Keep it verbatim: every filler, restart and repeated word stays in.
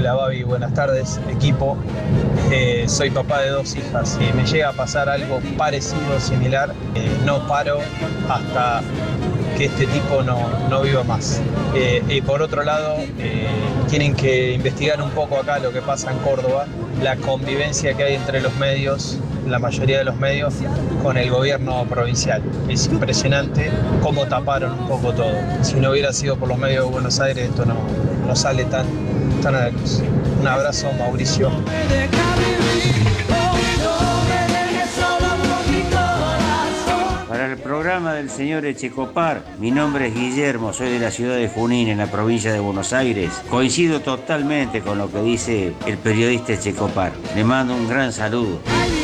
Hola Babi, buenas tardes, equipo. Eh, soy papá de dos hijas. Si me llega a pasar algo parecido o similar, eh, no paro hasta que este tipo no, no viva más. Eh, y por otro lado, eh, tienen que investigar un poco acá lo que pasa en Córdoba, la convivencia que hay entre los medios, la mayoría de los medios, con el gobierno provincial. Es impresionante cómo taparon un poco todo. Si no hubiera sido por los medios de Buenos Aires, esto no, no sale tan, tan a la luz. Un abrazo, Mauricio. Para el programa del señor Echecopar, mi nombre es Guillermo, soy de la ciudad de Junín, en la provincia de Buenos Aires. Coincido totalmente con lo que dice el periodista Echecopar. Le mando un gran saludo.